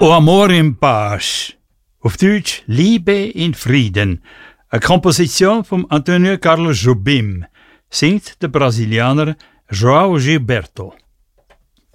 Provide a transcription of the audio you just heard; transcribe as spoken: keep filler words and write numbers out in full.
O Amor in Paz, auf Deutsch Liebe in Frieden, eine Komposition von Antonio Carlos Jobim, singt der Brasilianer João Gilberto.